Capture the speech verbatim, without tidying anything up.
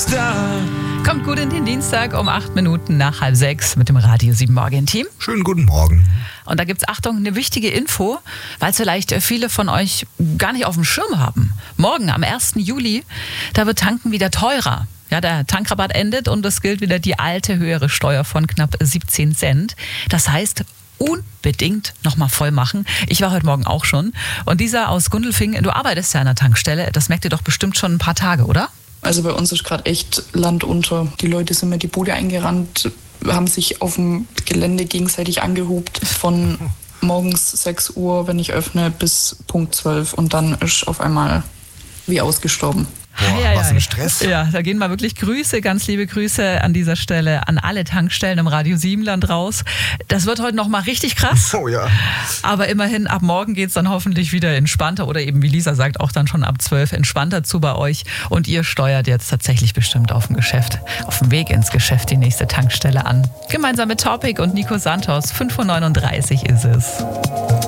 Star. Kommt gut in den Dienstag um acht Minuten nach halb sechs mit dem Radio sieben Morgen-Team. Schönen guten Morgen. Und da gibt's, Achtung, eine wichtige Info, weil es vielleicht viele von euch gar nicht auf dem Schirm haben. Morgen, am ersten Juli, da wird Tanken wieder teurer. Ja, der Tankrabatt endet und es gilt wieder die alte höhere Steuer von knapp siebzehn Cent. Das heißt, unbedingt nochmal voll machen. Ich war heute Morgen auch schon. Und dieser aus Gundelfingen, du arbeitest ja an der Tankstelle, das merkt ihr doch bestimmt schon ein paar Tage, oder? Also bei uns ist gerade echt Land unter. Die Leute sind mir die Bude eingerannt, haben sich auf dem Gelände gegenseitig angehupt von morgens sechs Uhr, wenn ich öffne, bis Punkt zwölf. Und dann ist auf einmal wie ausgestorben. Boah, ja, was ja, ein Stress. Ja, da gehen mal wirklich Grüße, ganz liebe Grüße an dieser Stelle an alle Tankstellen im Radio Siebenland raus. Das wird heute nochmal richtig krass. Oh ja. Aber immerhin, ab morgen geht's dann hoffentlich wieder entspannter oder eben, wie Lisa sagt, auch dann schon ab zwölf entspannter zu bei euch. Und ihr steuert jetzt tatsächlich bestimmt auf dem Geschäft, auf dem Weg ins Geschäft die nächste Tankstelle an. Gemeinsam mit Topic und Nico Santos, fünf Uhr neununddreißig ist es.